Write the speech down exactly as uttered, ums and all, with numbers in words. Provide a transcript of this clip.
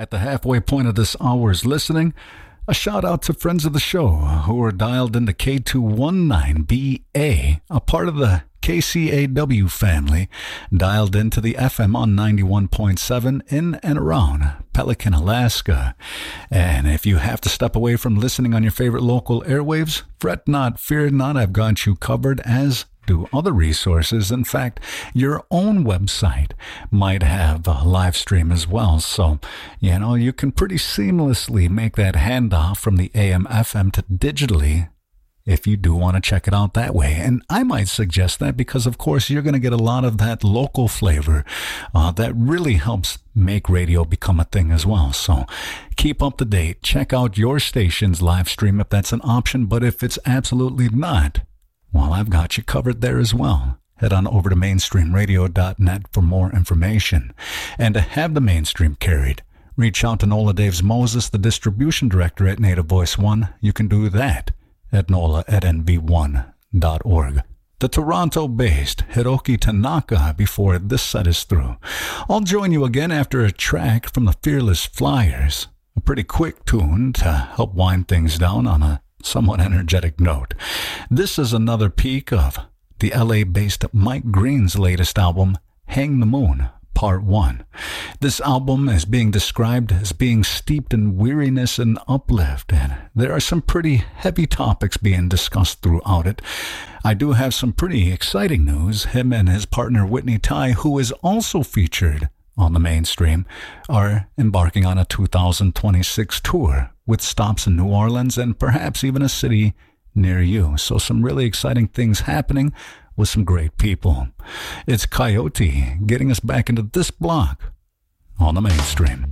At the halfway point of this hour's listening, a shout out to friends of the show who are dialed into K two nineteen B A, a part of the K C A W family, dialed into the F M on ninety-one point seven in and around Pelican, Alaska. And if you have to step away from listening on your favorite local airwaves, fret not, fear not, I've got you covered, as do other resources. In fact, your own website might have a live stream as well. So, you know, you can pretty seamlessly make that handoff from the A M F M to digitally if you do want to check it out that way. And I might suggest that because, of course, you're going to get a lot of that local flavor uh, that really helps make radio become a thing as well. So keep up to date. Check out your station's live stream if that's an option. But if it's absolutely not, well, I've got you covered there as well. Head on over to mainstream radio dot net for more information. And to have the mainstream carried, reach out to Nola Daves Moses, the distribution director at Native Voice One. You can do that at nola at n v one dot org. The Toronto-based Hiroki Tanaka before this set is through. I'll join you again after a track from the Fearless Flyers. A pretty quick tune to help wind things down on a somewhat energetic note. This is another peek of the L A-based Mike Green's latest album, Hang the Moon, Part one. This album is being described as being steeped in weariness and uplift, and there are some pretty heavy topics being discussed throughout it. I do have some pretty exciting news. Him and his partner Whitney Tai, who is also featured on the mainstream, are embarking on a two thousand twenty-six tour with stops in New Orleans and perhaps even a city near you. So some really exciting things happening with some great people. It's Coyote getting us back into this block on the mainstream.